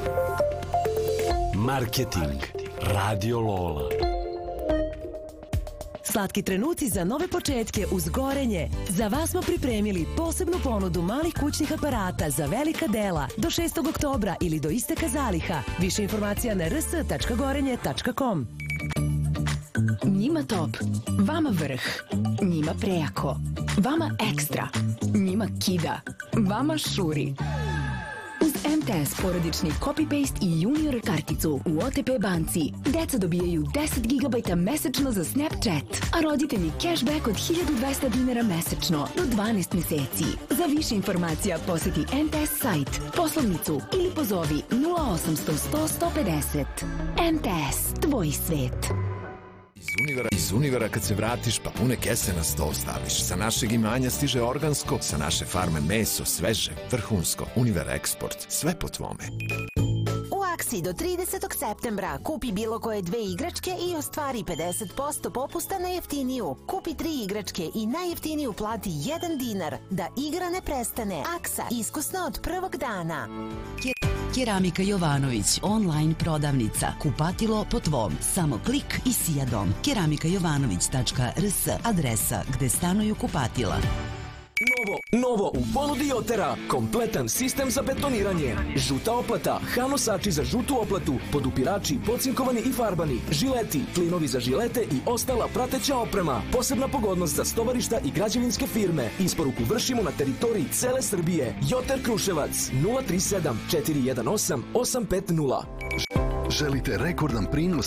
Marketing. Radio Lola. Slatki trenuci za nove početke uz Gorenje. Za vas smo pripremili posebnu ponudu malih kućnih aparata za velika dela do 6. oktobra ili do isteka zaliha. Više informacija na rs.gorenje.com. Njima top, vama vrh, njima prejako, vama ekstra, njima kida, vama šuri. Uz MTS porodični copy-paste i junior karticu u OTP banci, deca dobijaju 10 GB mesečno za Snapchat, a roditelji cashback od 1200 dinara mesečno do 12 meseci. Za više informacija poseti MTS sajt, poslovnicu ili pozovi 0800 100 150. MTS, tvoj svet. Iz Univera kad se vratiš pa pune kese na sto staviš. Sa našeg imanja stiže organsko, sa naše farme meso, sveže, vrhunsko. Univer Eksport, sve po tvome. U akciji do 30. septembra kupi bilo koje 2 igračke i ostvari 50% popusta na jeftiniju. Kupi 3 igračke i najjeftiniju plati 1 dinar. Da igra ne prestane. Aksa, iskusno od prvog dana. Keramika Jovanović, online prodavnica. Kupatilo po tvom. Samo klik i sijadom. keramikajovanović.rs, adresa gde stanuju kupatila. Novo u ponudi Jotera, kompletan sistem za betoniranje, žuta oplata, hanosači za žutu oplatu, podupirači, pocinkovani i farbani, žileti, klinovi za žilete i ostala prateća oprema, posebna pogodnost za stovarišta i građevinske firme. Isporuku vršimo na teritoriji cele Srbije. Joter Kruševac 037 418 850. Želite rekordan prinos